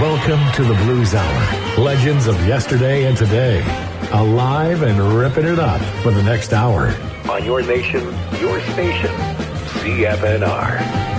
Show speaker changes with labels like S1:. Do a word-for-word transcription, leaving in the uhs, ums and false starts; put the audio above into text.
S1: Welcome to the Blues Hour. Legends of yesterday and today. Alive and ripping it up for the next hour. On your nation, your station, C F N R.